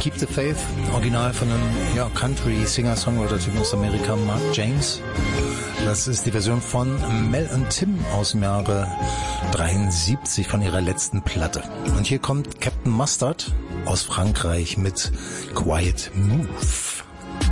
Keep the Faith, original von einem Country-Singer-Songwriter-Typen aus Amerika, Mark James. Das ist die Version von Mel und Tim aus dem Jahre 73 von ihrer letzten Platte. Und hier kommt Captain Mustard aus Frankreich mit Quiet Move.